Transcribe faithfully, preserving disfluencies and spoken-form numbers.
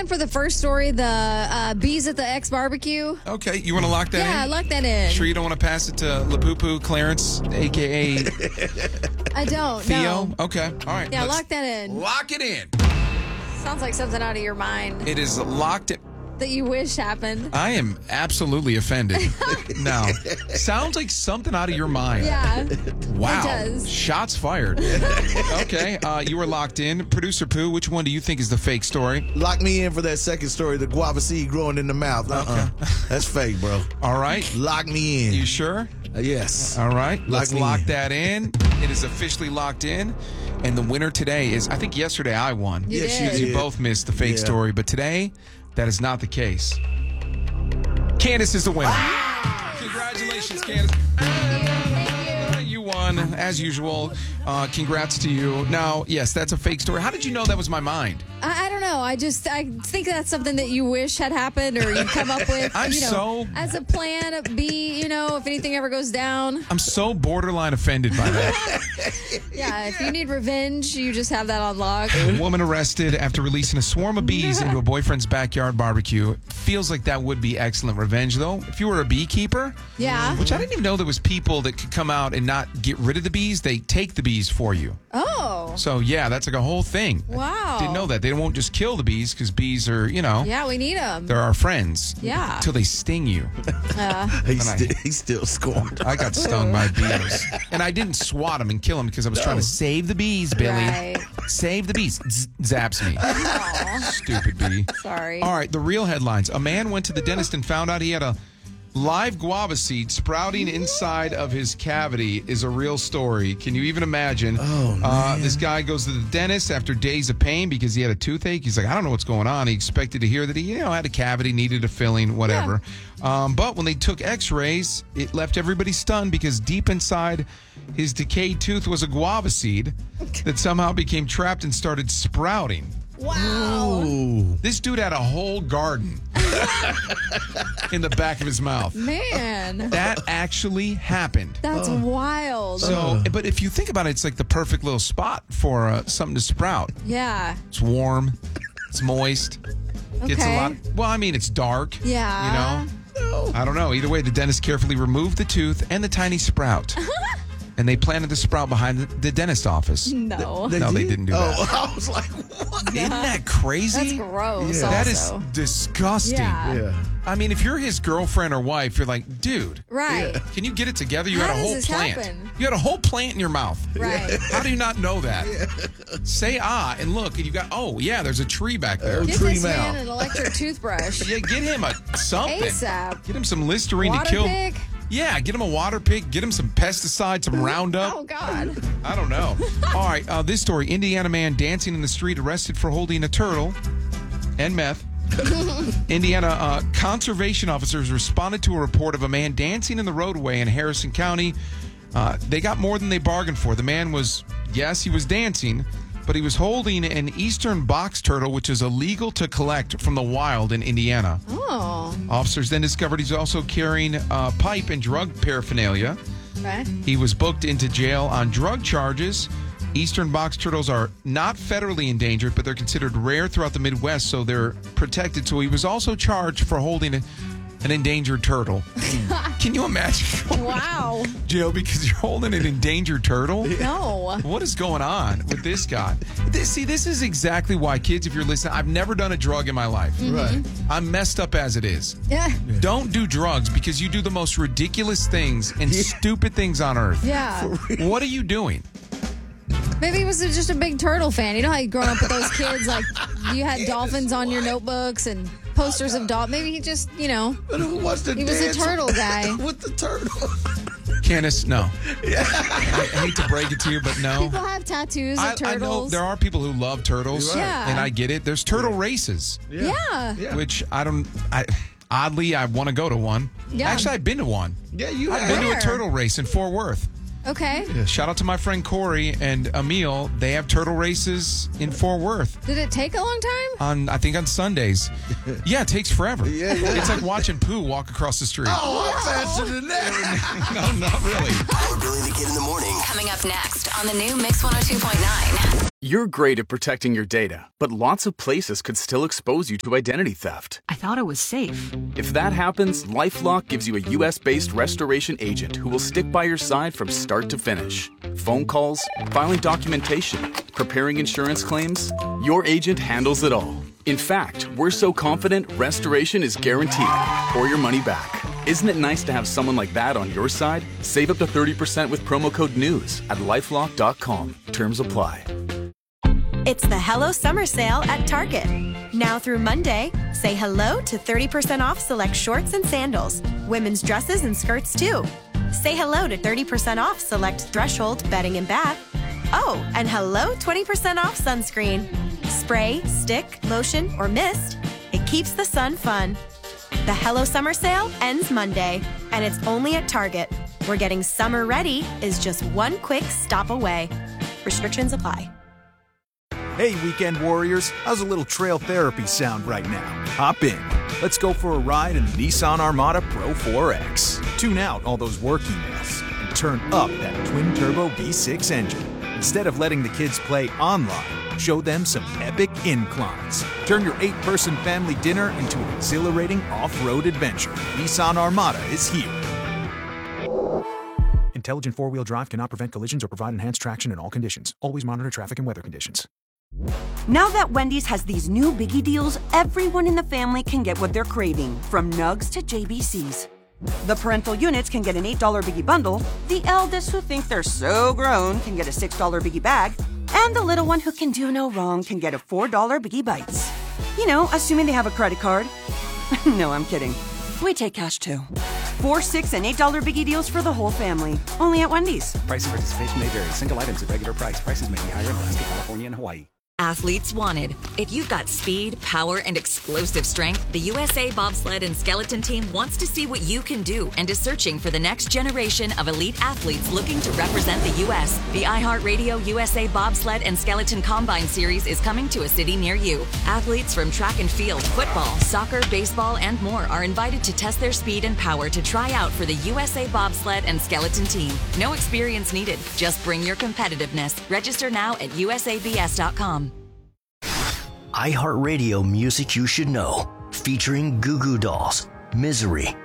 in for the first story, the uh, bees at the ex barbecue. Okay, you want to lock that in? Yeah, lock that in. Sure you don't want to pass it to Lapupu Clarence, a k a. I don't, Theo? no. Okay, all right. Yeah, let's lock that in. Lock it in. Sounds like something out of your mind It is locked in. that you wish happened. I am absolutely offended. Now, sounds like something out of your mind. Yeah. Wow. It does. Shots fired. Okay, uh, you were locked in. Producer Pooh, which one do you think is the fake story? Lock me in for that second story, the guava seed growing in the mouth. Uh-uh. That's fake, bro. All right. Lock me in. You sure? Uh, yes. All right. Lock Let's me lock in. that in. It is officially locked in. And the winner today is, I think yesterday I won. You Yes, did. you You did. both missed the fake Yeah. story, but today, that is not the case. Candace is the winner. Congratulations, Candace. You won, as usual. Uh, congrats to you. Now, yes, that's a fake story. How did you know that was my mind? I, I don't know. I just I think that's something that you wish had happened or you come up with. I'm you know, so- as a plan B. You know, if anything ever goes down. I'm so borderline offended by that. Yeah, if you need revenge, you just have that on lock. A woman arrested after releasing a swarm of bees into a boyfriend's backyard barbecue. Feels like that would be excellent revenge, though. If you were a beekeeper, Yeah. which I didn't even know there was people that could come out and not get rid of the bees. They take the bees for you. Oh. So, yeah, that's like a whole thing. Wow. Didn't know that. They won't just kill the bees because bees are, you know, Yeah, we need them. they're our friends. Yeah. Until they sting you. He's, I- sti- he's still scorned. I got stung by bees. And I didn't swat them and kill them because I was trying to save the bees, Billy. Right. Save the bees. Z- zaps me. Stupid bee. Sorry. All right, the real headlines. A man went to the dentist and found out he had a live guava seed sprouting inside of his cavity is a real story. Can you even imagine? Oh, Uh, man. this guy goes to the dentist after days of pain because he had a toothache. He's like, I don't know what's going on. He expected to hear that he, you know, had a cavity, needed a filling, whatever. Um, but when they took x-rays, it left everybody stunned because deep inside his decayed tooth was a guava seed that somehow became trapped and started sprouting. Wow. Ooh. This dude had a whole garden in the back of his mouth. Man. That actually happened. That's wild. So, but if you think about it, it's like the perfect little spot for uh, something to sprout. yeah. It's warm, it's moist, gets a Okay. lot. Well, I mean, it's dark. Yeah. You know, I don't know. Either way, the dentist carefully removed the tooth and the tiny sprout, and they planted the sprout behind the, the dentist office. No. No, they didn't do that. Oh, I was like, what? Isn't that crazy? That's gross. Yeah. That is also. disgusting. Yeah. Yeah. I mean, if you're his girlfriend or wife, you're like, dude, Right. can you get it together? You How had a does whole this plant. happen? You had a whole plant in your mouth. Right. How do you not know that? Say ah and look, and you got, oh, yeah, there's a tree back there. Oh, Get tree this man mouth. an electric toothbrush. Yeah, get him a something. ASAP. Get him some Listerine Water to kill. pick? Yeah, get him a water pick. Get him some pesticide, some Roundup. Oh, God. I don't know. All right, uh, this story: Indiana man dancing in the street arrested for holding a turtle and meth. Indiana uh, conservation officers responded to a report of a man dancing in the roadway in Harrison County. Uh, they got more than they bargained for. The man was, yes, he was dancing, but he was holding an eastern box turtle, which is illegal to collect from the wild in Indiana. Oh. Officers then discovered he's also carrying uh, pipe and drug paraphernalia. Okay. He was booked into jail on drug charges. Eastern box turtles are not federally endangered, but they're considered rare throughout the Midwest, so they're protected. So he was also charged for holding a, an endangered turtle. Can you imagine? Wow. Jail because you're holding an endangered turtle? No. What is going on with this guy? This, see, this is exactly why, kids, if you're listening, I've never done a drug in my life. Right. I'm messed up as it is. Yeah. Don't do drugs because you do the most ridiculous things and stupid things on earth. Yeah. What are you doing? Maybe he was just a big turtle fan. You know how you growing up with those kids, like you had dolphins on your notebooks and posters of dolphins. Maybe he just, you know, But who wants to he was a dance turtle guy. with the turtle? Candace, no. I hate to break it to you, but no. People have tattoos of I, I know turtles. there are people who love turtles, You're right. Yeah. and I get it. There's turtle races, Yeah. Yeah. which I don't. I oddly I want to go to one. Yeah. Actually, I've been to one. Yeah, you I've have. been to a Where? turtle race in Fort Worth. Okay. Shout out to my friend Corey and Emil. They have turtle races in Fort Worth Did it take a long time? on I think on Sundays. Yeah, it takes forever. Yeah, yeah. It's like watching Pooh walk across the street. Oh, I'm faster than that. No, not really. Power Billy the Kid in the Morning. Coming up next on the new Mix one oh two point nine. You're great at protecting your data, but lots of places could still expose you to identity theft. I thought it was safe. If that happens, LifeLock gives you a U S-based restoration agent who will stick by your side from start to finish. Phone calls, filing documentation, preparing insurance claims, your agent handles it all. In fact, we're so confident restoration is guaranteed or your money back. Isn't it nice to have someone like that on your side? Save up to thirty percent with promo code NEWS at lifelock dot com. Terms apply. It's the Hello Summer Sale at Target. Now through Monday, say hello to thirty percent off select shorts and sandals, women's dresses and skirts too. Say hello to thirty percent off select Threshold bedding and bath. Oh, and hello twenty percent off sunscreen. Spray, stick, lotion, or mist, it keeps the sun fun. The Hello Summer Sale ends Monday, and it's only at Target, where getting summer ready is just one quick stop away. Restrictions apply. Hey, weekend warriors, how's a little trail therapy sound right now? Hop in. Let's go for a ride in the Nissan Armada Pro four X. Tune out all those work emails and turn up that twin-turbo V six engine. Instead of letting the kids play online, show them some epic inclines. Turn your eight-person family dinner into an exhilarating off-road adventure. Nissan Armada is here. Intelligent four-wheel drive cannot prevent collisions or provide enhanced traction in all conditions. Always monitor traffic and weather conditions. Now that Wendy's has these new biggie deals, everyone in the family can get what they're craving, from nugs to J B Cs. The parental units can get an eight dollar biggie bundle, the eldest who think they're so grown can get a six dollar biggie bag, and the little one who can do no wrong can get a four dollar biggie bites. You know, assuming they have a credit card. No, I'm kidding. We take cash too. Four, six, and eight dollar biggie deals for the whole family. Only at Wendy's. Price and participation may vary. Single items at regular price. Prices may be higher in Alaska, California, and Hawaii. Athletes wanted. If you've got speed, power, and explosive strength, the U S A Bobsled and Skeleton Team wants to see what you can do and is searching for the next generation of elite athletes looking to represent the U S The iHeartRadio U S A Bobsled and Skeleton Combine Series is coming to a city near you. Athletes from track and field, football, soccer, baseball, and more are invited to test their speed and power to try out for the U S A Bobsled and Skeleton Team. No experience needed. Just bring your competitiveness. Register now at U S A B S dot com. iHeartRadio Music You Should Know, featuring Goo Goo Dolls, Misery,